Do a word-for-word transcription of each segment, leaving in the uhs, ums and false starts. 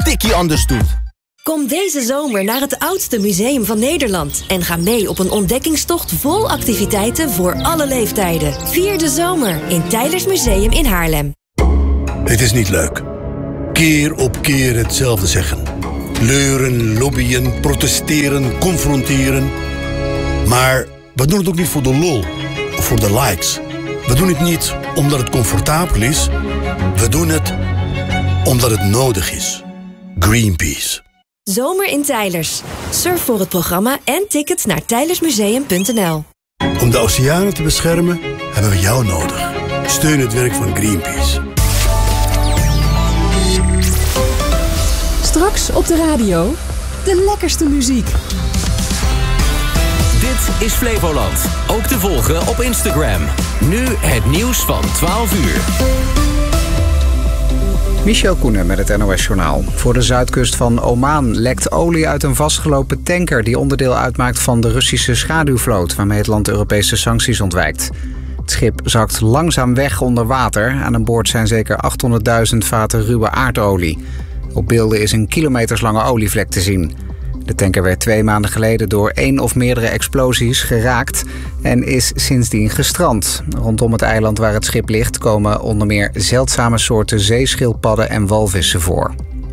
dikkie anders doet. Kom deze zomer naar het oudste museum van Nederland en ga mee op een ontdekkingstocht vol activiteiten voor alle leeftijden. Vier de zomer in Teylers Museum in Haarlem. Het is niet leuk. Keer op keer hetzelfde zeggen. Leuren, lobbyen, protesteren, confronteren. Maar we doen het ook niet voor de lol of voor de likes. We doen het niet omdat het comfortabel is. We doen het omdat het nodig is. Greenpeace. Zomer in Teylers. Surf voor het programma en tickets naar teylersmuseum punt n l. Om de oceanen te beschermen hebben we jou nodig. Steun het werk van Greenpeace. Straks op de radio, de lekkerste muziek. Dit is Flevoland. Ook te volgen op Instagram. Nu het nieuws van twaalf uur. Michel Koenen met het N O S-journaal. Voor de zuidkust van Oman lekt olie uit een vastgelopen tanker die onderdeel uitmaakt van de Russische schaduwvloot, waarmee het land de Europese sancties ontwijkt. Het schip zakt langzaam weg onder water. Aan een boord zijn zeker achthonderdduizend vaten ruwe aardolie. Op beelden is een kilometerslange olievlek te zien. De tanker werd twee maanden geleden door één of meerdere explosies geraakt en is sindsdien gestrand. Rondom het eiland waar het schip ligt komen onder meer zeldzame soorten zeeschildpadden en walvissen voor.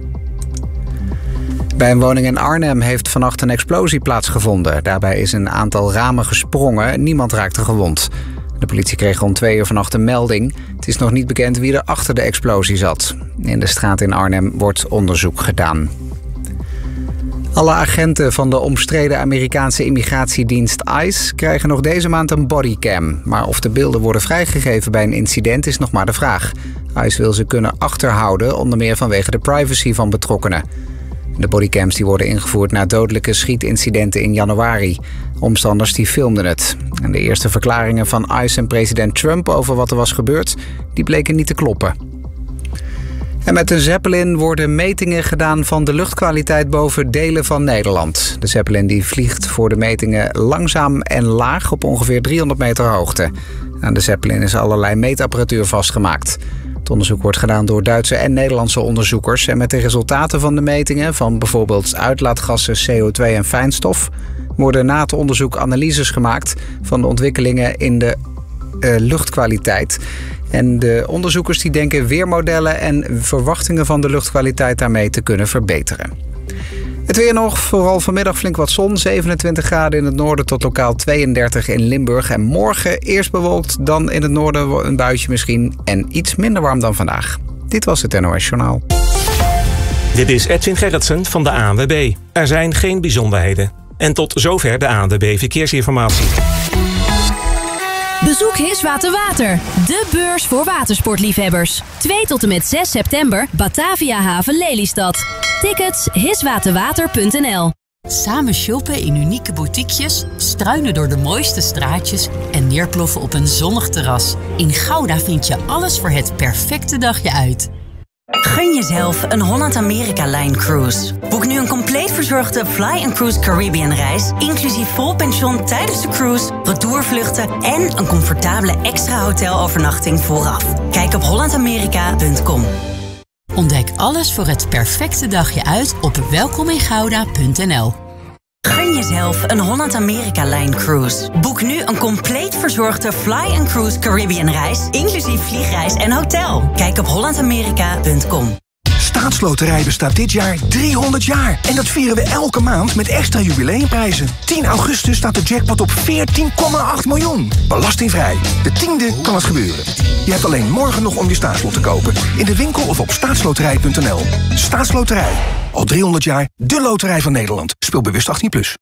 Bij een woning in Arnhem heeft vannacht een explosie plaatsgevonden. Daarbij is een aantal ramen gesprongen. Niemand raakte gewond. De politie kreeg rond twee uur vannacht een melding. Het is nog niet bekend wie er achter de explosie zat. In de straat in Arnhem wordt onderzoek gedaan. Alle agenten van de omstreden Amerikaanse immigratiedienst ICE krijgen nog deze maand een bodycam. Maar of de beelden worden vrijgegeven bij een incident is nog maar de vraag. ICE wil ze kunnen achterhouden, onder meer vanwege de privacy van betrokkenen. De bodycams die worden ingevoerd na dodelijke schietincidenten in januari. Omstanders die filmden het. En de eerste verklaringen van ICE en president Trump over wat er was gebeurd, die bleken niet te kloppen. En met een Zeppelin worden metingen gedaan van de luchtkwaliteit boven delen van Nederland. De Zeppelin die vliegt voor de metingen langzaam en laag op ongeveer driehonderd meter hoogte. Aan de Zeppelin is allerlei meetapparatuur vastgemaakt. Het onderzoek wordt gedaan door Duitse en Nederlandse onderzoekers. En met de resultaten van de metingen van bijvoorbeeld uitlaatgassen, C O twee en fijnstof worden na het onderzoek analyses gemaakt van de ontwikkelingen in de uh, luchtkwaliteit. En de onderzoekers die denken weermodellen en verwachtingen van de luchtkwaliteit daarmee te kunnen verbeteren. Het weer nog, vooral vanmiddag flink wat zon. zevenentwintig graden in het noorden tot lokaal tweeëndertig in Limburg. En morgen eerst bewolkt, dan in het noorden een buitje misschien. En iets minder warm dan vandaag. Dit was het N O S-journaal. Dit is Edwin Gerritsen van de A N W B. Er zijn geen bijzonderheden. En tot zover de A N W B Verkeersinformatie. Bezoek Hiswater Water, de beurs voor watersportliefhebbers. twee tot en met zes september, Batavia Haven Lelystad. Tickets hiswaterwater punt n l. Samen shoppen in unieke boutiquejes, struinen door de mooiste straatjes en neerploffen op een zonnig terras. In Gouda vind je alles voor het perfecte dagje uit. Gun jezelf een Holland-Amerika-Line cruise. Boek nu een compleet verzorgde Fly and Cruise Caribbean reis, inclusief vol pension tijdens de cruise, retourvluchten en een comfortabele extra hotelovernachting vooraf. Kijk op holland amerika punt com. Ontdek alles voor het perfecte dagje uit op welkom in gouda punt n l. Gun jezelf een Holland-Amerika-Line cruise. Boek nu een compleet verzorgde Fly and Cruise Caribbean reis, inclusief vliegreis en hotel. Kijk op holland amerika punt com. Staatsloterij bestaat dit jaar driehonderd jaar. En dat vieren we elke maand met extra jubileumprijzen. tien augustus staat de jackpot op veertien komma acht miljoen. Belastingvrij. De tiende kan het gebeuren. Je hebt alleen morgen nog om je staatslot te kopen. In de winkel of op staatsloterij punt n l. Staatsloterij. Al driehonderd jaar de loterij van Nederland. Speel bewust achttien plus.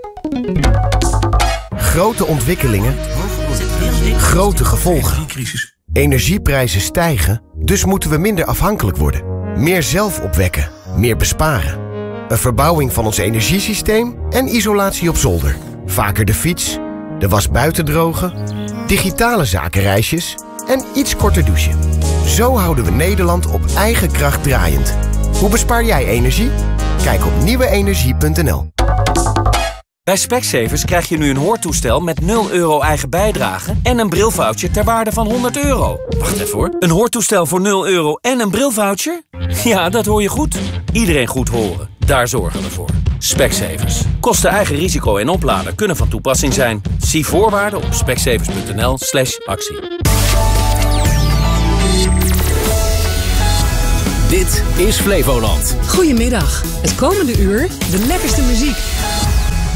Grote ontwikkelingen. Grote gevolgen. Energieprijzen stijgen, dus moeten we minder afhankelijk worden. Meer zelf opwekken, meer besparen. Een verbouwing van ons energiesysteem en isolatie op zolder. Vaker de fiets, de was buiten drogen, digitale zakenreisjes en iets korter douchen. Zo houden we Nederland op eigen kracht draaiend. Hoe bespaar jij energie? Kijk op nieuwe energie punt n l. Bij Specsavers krijg je nu een hoortoestel met nul euro eigen bijdrage en een brilvoucher ter waarde van honderd euro. Wacht even hoor. Een hoortoestel voor nul euro en een brilvoucher? Ja, dat hoor je goed. Iedereen goed horen. Daar zorgen we voor. Specsavers. Kosten eigen risico en opladen kunnen van toepassing zijn. Zie voorwaarden op specsavers.nl slash actie. Dit is Flevoland. Goedemiddag. Het komende uur de lekkerste muziek.